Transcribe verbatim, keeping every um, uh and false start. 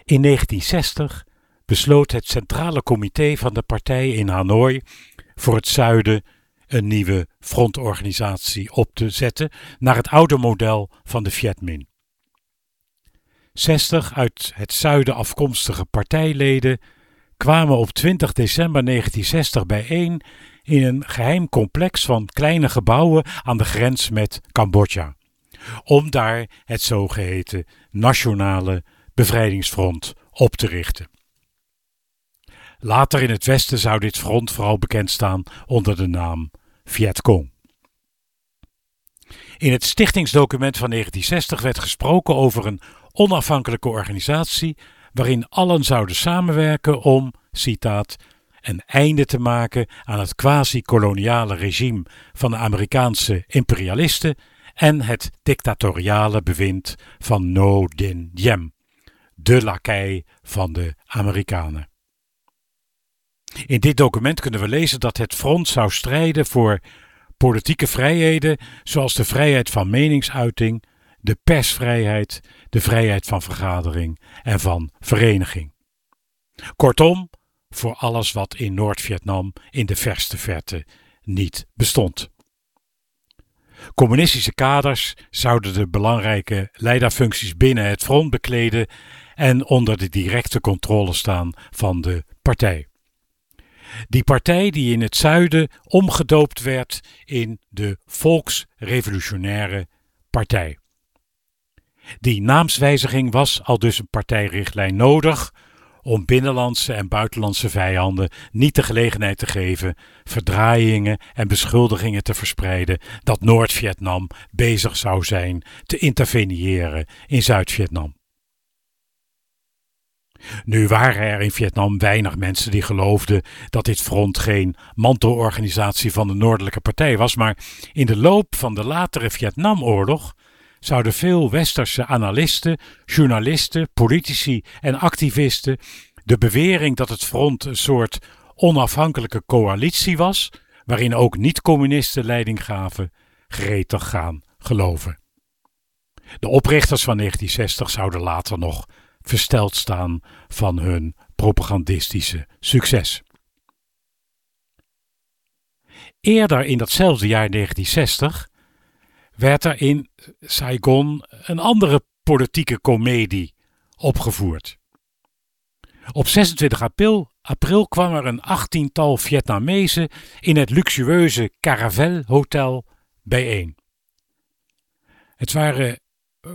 In negentien zestig besloot het Centrale Comité van de partij in Hanoi voor het zuiden een nieuwe frontorganisatie op te zetten naar het oude model van de Viet Minh. zestig uit het zuiden afkomstige partijleden kwamen op twintig december negentien zestig bijeen in een geheim complex van kleine gebouwen aan de grens met Cambodja, om daar het zogeheten Nationale Bevrijdingsfront op te richten. Later in het westen zou dit front vooral bekend staan onder de naam Vietcong. In het stichtingsdocument van negentien zestig werd gesproken over een onafhankelijke organisatie waarin allen zouden samenwerken om, citaat, een einde te maken aan het quasi-koloniale regime van de Amerikaanse imperialisten en het dictatoriale bewind van Ngo Dinh Diem, de lakij van de Amerikanen. In dit document kunnen we lezen dat het front zou strijden voor politieke vrijheden zoals de vrijheid van meningsuiting, de persvrijheid, de vrijheid van vergadering en van vereniging. Kortom, voor alles wat in Noord-Vietnam in de verste verte niet bestond. Communistische kaders zouden de belangrijke leiderfuncties binnen het front bekleden en onder de directe controle staan van de partij. Die partij die in het zuiden omgedoopt werd in de Volksrevolutionaire Partij. Die naamswijziging was aldus een partijrichtlijn nodig om binnenlandse en buitenlandse vijanden niet de gelegenheid te geven verdraaiingen en beschuldigingen te verspreiden dat Noord-Vietnam bezig zou zijn te interveneren in Zuid-Vietnam. Nu waren er in Vietnam weinig mensen die geloofden dat dit front geen mantelorganisatie van de Noordelijke Partij was, maar in de loop van de latere Vietnamoorlog zouden veel westerse analisten, journalisten, politici en activisten de bewering dat het front een soort onafhankelijke coalitie was, waarin ook niet-communisten leiding gaven, gretig gaan geloven. De oprichters van negentien zestig zouden later nog versteld staan van hun propagandistische succes. Eerder in datzelfde jaar negentien zestig werd er in Saigon een andere politieke komedie opgevoerd. Op zesentwintig april, april kwam er een achttiental Vietnamezen in het luxueuze Caravelle Hotel bijeen. Het waren